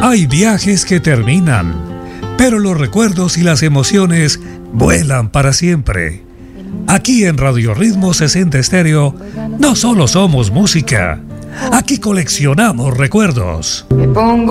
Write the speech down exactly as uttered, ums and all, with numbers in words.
Hay viajes que terminan, pero los recuerdos y las emociones vuelan para siempre. Aquí en Radio Ritmo sesenta Estéreo no solo somos música, aquí coleccionamos recuerdos. Me pongo